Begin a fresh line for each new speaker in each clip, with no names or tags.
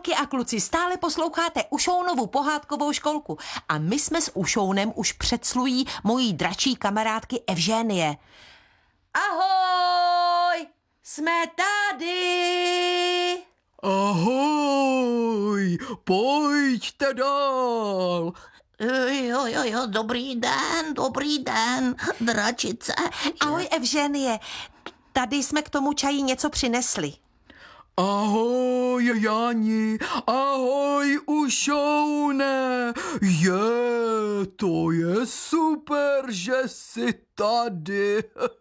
Holky a kluci, stále posloucháte Ušounovu pohádkovou školku a my jsme s Ušounem už předslují mojí dračí kamarádky Evženie. Ahoj, jsme tady.
Ahoj, pojďte dál.
Jo, dobrý den, dračice.
Ahoj Evženie, tady jsme k tomu čaji něco přinesli.
Ahoj, Jani, ahoj, Ušoune. To je super, že jsi tady.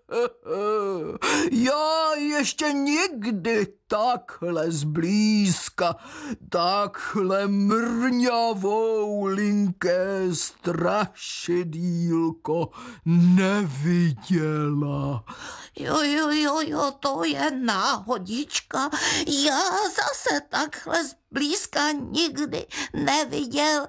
Já ještě nikdy takhle zblízka, takhle mrňavou linké strašidílko neviděla.
Jo, to je náhodička. Já zase takhle zblízka nikdy neviděl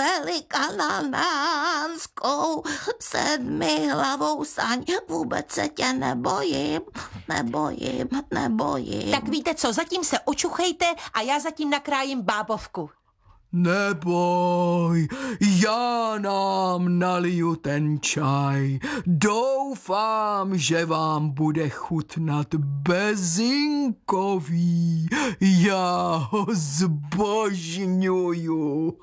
velikanánskou 7hlavou saň. Vůbec se tě nebojím.
Tak víte co, zatím se očuchejte a já zatím nakrájím bábovku.
Neboj, já nám naliju ten čaj. Doufám, že vám bude chutnat bezinkový. Já ho zbožňuju.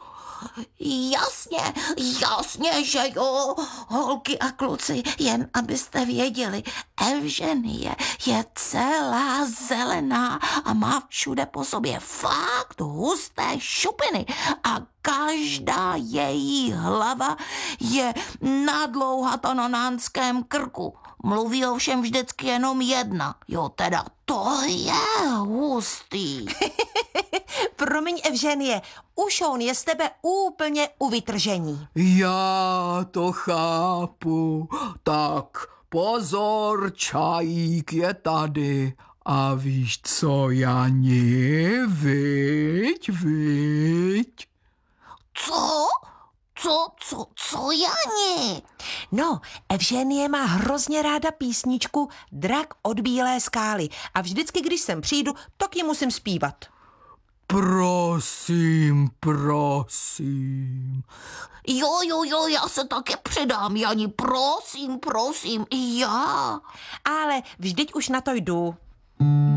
Jasně, že jo, holky a kluci, jen abyste věděli, Evženie je celá zelená a má všude po sobě fakt husté šupiny a každá její hlava je na dlouhatononánském krku. Mluví ovšem vždycky jenom jedna. Jo, teda, to je hustý.
Promiň Evženie, Ušoun je z tebe úplně u vytržení.
Já to chápu. Tak pozor, čajík je tady. A víš co, Jani, viď?
Co, Jani?
No, Evženie má hrozně ráda písničku Drak od bílé skály a vždycky, když sem přijdu, tak ji musím zpívat.
Prosím.
Jo, já se taky přidám, Jani, prosím, i já.
Ale vždyť už na to jdu.